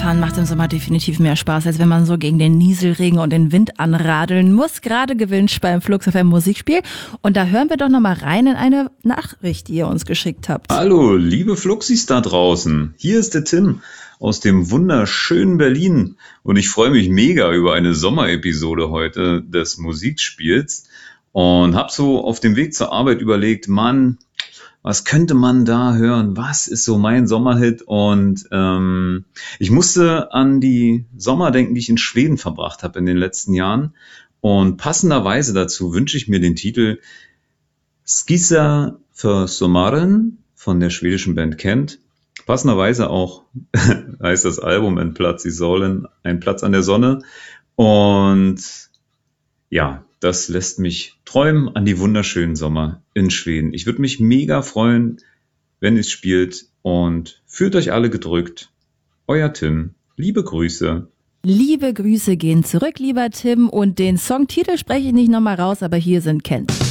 Fahrradfahren macht im Sommer definitiv mehr Spaß, als wenn man so gegen den Nieselregen und den Wind anradeln muss. Gerade gewünscht beim Flux FM Musikspiel. Und da hören wir doch nochmal rein in eine Nachricht, die ihr uns geschickt habt. Hallo, liebe Fluxis da draußen. Hier ist der Tim aus dem wunderschönen Berlin. Und ich freue mich mega über eine Sommerepisode heute des Musikspiels. Und habe so auf dem Weg zur Arbeit überlegt, Mann, was könnte man da hören? Was ist so mein Sommerhit? Und ich musste an die Sommer denken, die ich in Schweden verbracht habe in den letzten Jahren. Und passenderweise dazu wünsche ich mir den Titel Skissa för sommaren von der schwedischen Band Kent. Passenderweise auch heißt das Album Ein Platz i solen, ein Platz an der Sonne. Und ja, das lässt mich träumen an die wunderschönen Sommer in Schweden. Ich würde mich mega freuen, wenn es spielt, und fühlt euch alle gedrückt. Euer Tim. Liebe Grüße. Liebe Grüße gehen zurück, lieber Tim. Und den Songtitel spreche ich nicht nochmal raus, aber hier sind Kent.